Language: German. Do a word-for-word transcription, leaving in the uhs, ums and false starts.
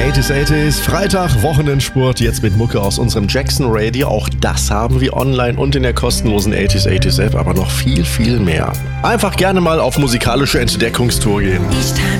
achtziger achtziger, Freitag, Wochenendspurt, jetzt mit Mucke aus unserem Jackson Radio. Auch das haben wir online und in der kostenlosen achtziger achtziger App, aber noch viel, viel mehr. Einfach gerne mal auf musikalische Entdeckungstour gehen. Each time